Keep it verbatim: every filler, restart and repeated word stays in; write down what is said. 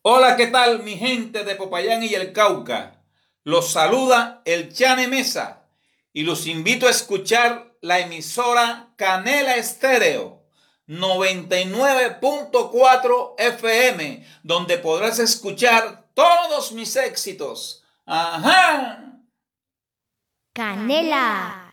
Hola, ¿qué tal mi gente de Popayán y el Cauca? Los saluda el Chane Mesa y los invito a escuchar la emisora Canela Estéreo noventa y nueve punto cuatro F M, donde podrás escuchar todos mis éxitos. ¡Ajá! Canela.